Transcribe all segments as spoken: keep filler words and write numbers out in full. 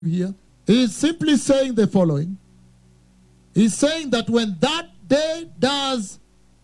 here. He is simply saying the following. He's saying that when that day does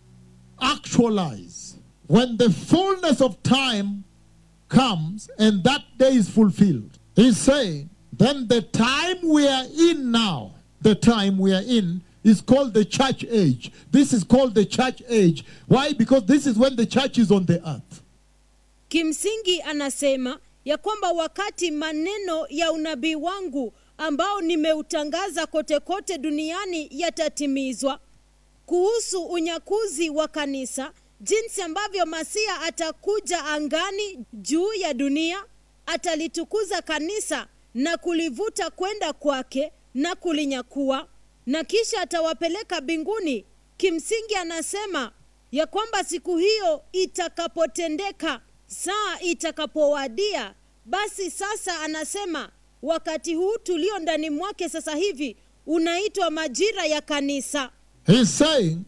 actualize, when the fullness of time comes and that day is fulfilled, he's saying, then the time we are in now, the time we are in, is called the church age. This is called the church age. Why? Because this is when the church is on the earth. Kimsingi anasema ya kwamba wakati maneno ya unabii wangu ambao nimeutangaza kote kote duniani yatatimizwa kuhusu unyakuzi wa kanisa, jinsi ambavyo Masia atakuja angani juu ya dunia, atalitukuza kanisa na kulivuta kwenda kwake na kulinyakua, na kisha atawapeleka mbinguni. Kimsingi anasema ya kwamba siku hiyo itakapotendeka, saa itakapowadia, basi sasa anasema wakati huu tulio ndani mwake sasa hivi unaitwa majira ya kanisa. He's saying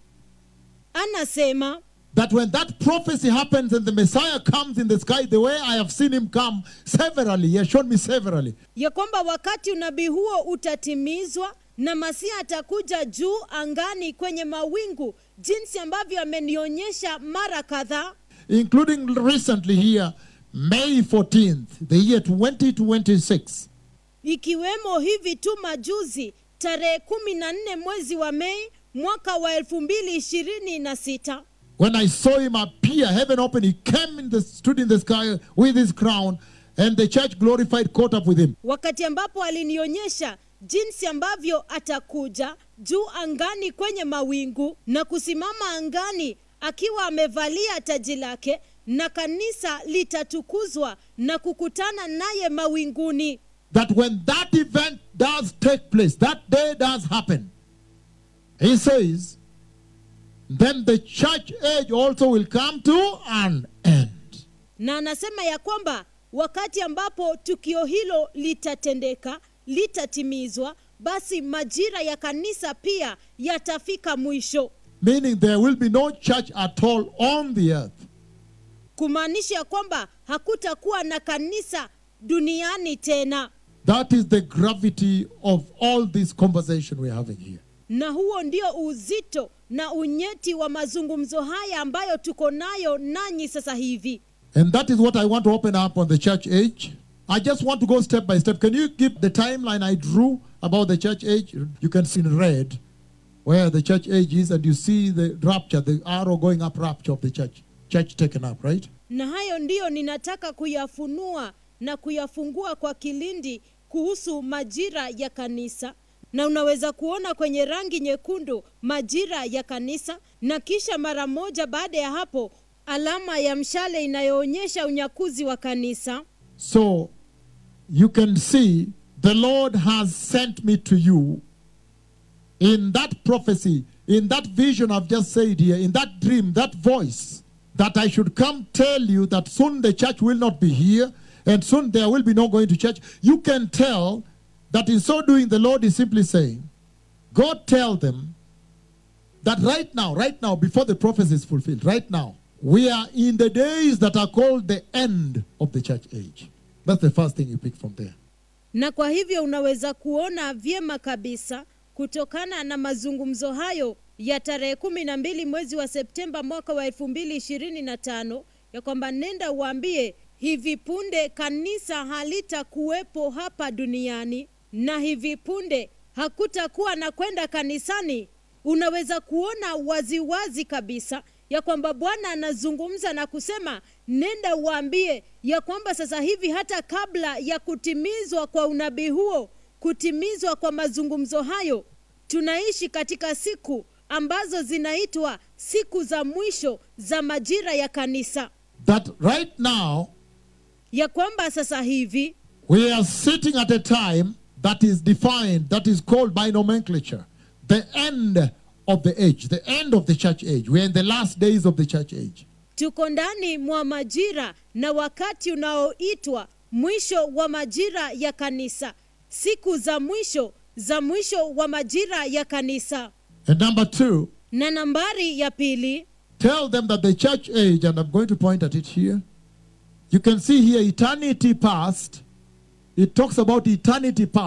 Anasema that when that prophecy happens and the Messiah comes in the sky, the way I have seen him come severally, he has shown me severally, ya kwamba wakati unabii huo utatimizwa na Masia atakuja juu angani kwenye mawingu, jinsi ambavyo amenionyesha mara kadhaa, including recently here, May fourteenth, the year twenty twenty-six. ikiwemo hivi tu majuzi tarehe kumi na nne mwezi wa Mei mwaka wa elfu mbili ishirini na sita. When I saw him appear, heaven open, he came in the stood in the sky with his crown, and the church glorified caught up with him. Wakati ambapo alinionyesha jinsi ambavyo atakuja juu angani kwenye mawingu na kusimama angani akiwa amevalia taji lake, na kanisa litatukuzwa na kukutana naye mawinguni. That when that event does take place, that day does happen, he says, then the church age also will come to an end. Na anasema ya kwamba wakati ambapo tukio hilo litatendeka, litatimizwa, basi majira ya kanisa pia yatafika mwisho. Meaning there will be no church at all on the earth. Kumaanisha kwamba hakutakuwa na kanisa duniani tena. That is the gravity of all this conversation we're having here. Na huo ndio uzito na unyeti wa mazungumzo haya ambayo tuko nayo nanyi sasa hivi. And that is what I want to open up on the church age. I just want to go step by step. Can you give the timeline I drew about the church age? You can see in red where the church age is, and you see the rapture, the arrow going up, rapture of the church. Church taken up, right? Na hayo ndiyo ninataka kuyafunua na kuyafungua kwa kilindi kuhusu majira ya kanisa. Na unaweza kuona kwenye rangi nyekundu majira ya kanisa, na kisha mara moja baada ya hapo alama ya mshale inayoonyesha unyakuzi wa kanisa. So you can see the Lord has sent me to you in that prophecy, in that vision I've just said here, in that dream, that voice, that I should come tell you that soon the church will not be here and soon there will be no going to church. You can tell that in so doing the Lord is simply saying, God tell them that right now, right now, before the prophecy is fulfilled, right now, we are in the days that are called the end of the church age. That's the first thing you pick from there. Na kwa hivyo unaweza kuona vyema kabisa kutokana na mazungumzo hayo ya tarehe kumi na mbili mwezi wa Septemba mwaka wa elfu mbili ishirini na tano ya kwamba nenda uambie hivi punde kanisa halitakuwepo hapa duniani, na hivi punde hakutakuwa na kwenda kanisani. Unaweza kuona waziwazi wazi kabisa ya kwamba Bwana anazungumza na kusema nenda uambie ya kwamba sasa hivi, hata kabla ya kutimizwa kwa unabii huo, kutimizwa kwa mazungumzo hayo, tunaishi katika siku ambazo zinaitwa siku za mwisho za majira ya kanisa. That right now, Ya kwamba sasa hivi we are sitting at a time that is defined, that is called by nomenclature, the end of the age, the end of the church age. We are in the last days of the church age. tuko ndani mwa majira na wakati unaoitwa mwisho wa majira ya kanisa, siku za mwisho za mwisho wa majira ya kanisa. And number two, Na nambari ya pili, tell them that the church age, and I'm going to point at it here, you can see here eternity past, it talks about eternity past.